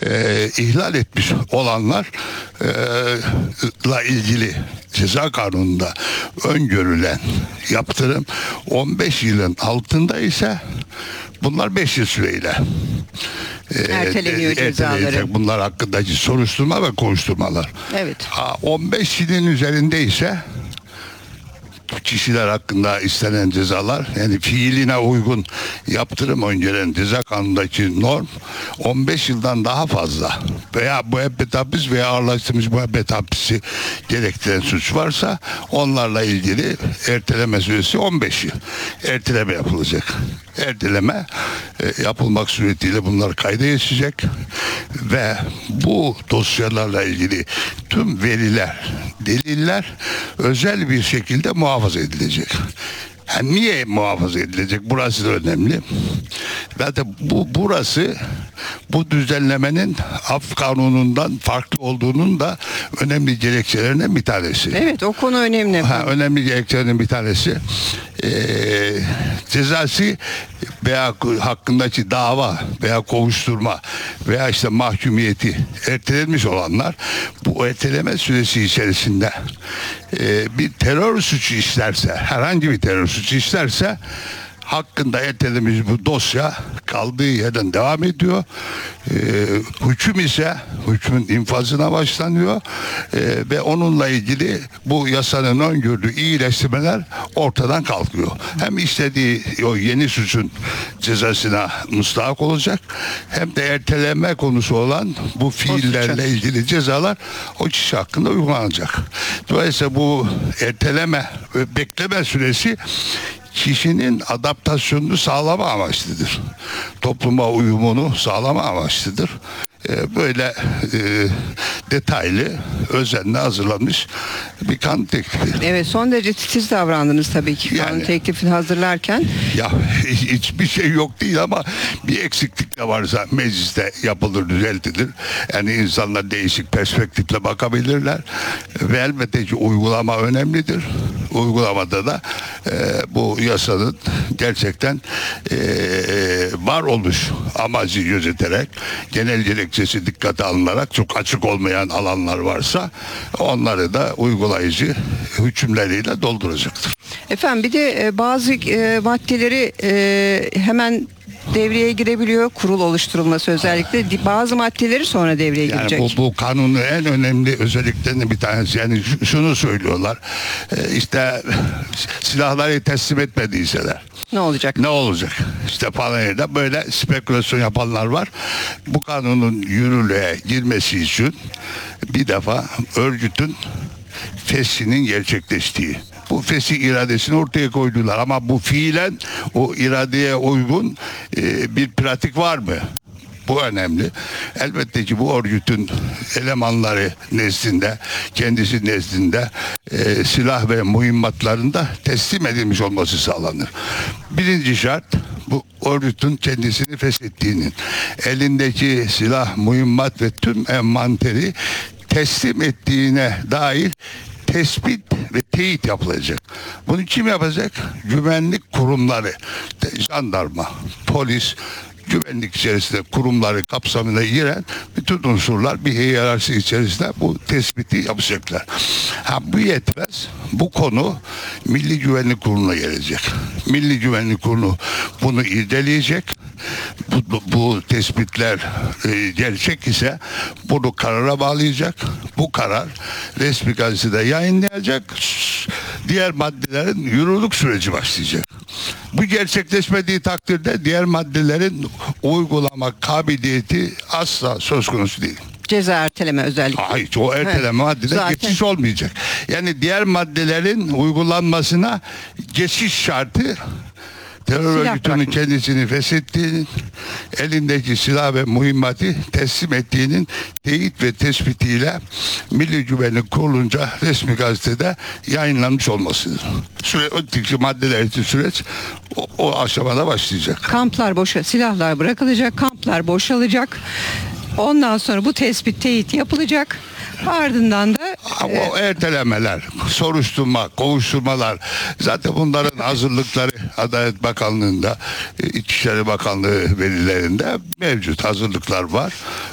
ihlal etmiş olanlar ilgili ceza kanununda öngörülen yaptırım 15 yılın altında ise bunlar 5 yıl süreyle erteleniyor cezaları. bunlar hakkındaki soruşturma ve kovuşturmalar. Evet. 15 yılın üzerinde ise kişiler hakkında istenen cezalar, yani fiiline uygun yaptırım öngören ceza kanunundaki norm 15 yıldan daha fazla veya müebbet hapis veya ağırlaştırılmış müebbet hapisi gerektiren suç varsa onlarla ilgili erteleme süresi 15 yıl. Erteleme yapılacak. Erteleme yapılmak suretiyle bunlar kayda geçecek ve bu dosyalarla ilgili tüm veriler, deliller özel bir şekilde muhafaza edilecek. Niye muhafaza edilecek? Burası da önemli. Zaten burası bu düzenlemenin af kanunundan farklı olduğunun da önemli gerekçelerinden bir tanesi. Evet, o konu önemli. Önemli gerekçelerden bir tanesi. Cezası veya hakkındaki dava veya kovuşturma veya işte mahkumiyeti ertelenmiş olanlar bu erteleme süresi içerisinde bir terör suçu işlerse, herhangi bir terör suçu işlerse hakkında ertelenmiş bu dosya kaldığı yerden devam ediyor. Hüküm ise hükmün infazına başlanıyor ve onunla ilgili bu yasanın öngördüğü iyileştirmeler ortadan kalkıyor. Hem işlediği o yeni suçun cezasına müstahak olacak hem de erteleme konusu olan bu fiillerle ilgili cezalar o kişi hakkında uygulanacak. Dolayısıyla bu erteleme ve bekleme süresi kişinin adaptasyonunu sağlama amaçlıdır. Topluma uyumunu sağlama amaçlıdır. Böyle detaylı, özenle hazırlanmış bir kanun teklifi. Evet, son derece titiz davrandınız tabii ki kanun teklifini hazırlarken. Ya hiçbir şey yok değil ama bir eksiklik de varsa mecliste yapılır, düzeltilir. Yani insanlar değişik perspektifle bakabilirler. Ve elbette ki uygulama önemlidir. Uygulamada da bu yasanın gerçekten varoluş amacı gözeterek genel gerekçesi dikkate alınarak çok açık olmayan alanlar varsa onları da uygulayıcı hükümleriyle dolduracaktır. Efendim bir de bazı maddeleri hemen devreye girebiliyor. Kurul oluşturulması özellikle. Bazı maddeleri sonra devreye girecek. Yani bu kanunun en önemli özelliklerinden bir tanesi. Yani şunu söylüyorlar. İşte silahları teslim etmediyseler. Ne olacak? Ne olacak? İşte falan yerde böyle spekülasyon yapanlar var. Bu kanunun yürürlüğe girmesi için bir defa örgütün feshinin gerçekleştiği. Bu fesih iradesini ortaya koydular ama bu fiilen o iradeye uygun bir pratik var mı? Bu önemli. Elbette ki bu örgütün elemanları nezdinde, kendisi nezdinde silah ve mühimmatlarında teslim edilmiş olması sağlanır. Birinci şart bu örgütün kendisini feshettiğinin, elindeki silah, mühimmat ve tüm envanteri teslim ettiğine dair tespit ve teyit yapılacak. Bunu kim yapacak? Güvenlik kurumları, jandarma, polis, güvenlik içerisinde kurumları kapsamına giren bütün unsurlar bir hiyerarşi içerisinde bu tespiti yapacaklar. Bu yetmez. Bu konu Milli Güvenlik Kurulu'na gelecek. Milli Güvenlik Kurulu bunu irdeleyecek. Bu tespitler gerçek ise bunu karara bağlayacak. Bu karar resmi gazetede yayınlayacak. Diğer maddelerin yürürlük süreci başlayacak. Bu gerçekleşmediği takdirde diğer maddelerin uygulama kabiliyeti asla söz konusu değil. Ceza erteleme özellikle. Hayır, o erteleme maddede geçiş olmayacak. Yani diğer maddelerin uygulanmasına geçiş şartı terör örgütünün kendisini feshettiğinin, elindeki silah ve mühimmatı teslim ettiğinin teyit ve tespitiyle Milli Güvenlik Kurulu'nca resmi gazetede yayınlanmış olmasıdır. Öteki maddeler için süreç o aşamada başlayacak. Kamplar silahlar bırakılacak, kamplar boşalacak. Ondan sonra bu tespit, teyit yapılacak. Ardından da o ertelemeler, soruşturma, kovuşturmalar, zaten bunların hazırlıkları Adalet Bakanlığı'nda, İçişleri Bakanlığı verilerinde mevcut hazırlıklar var.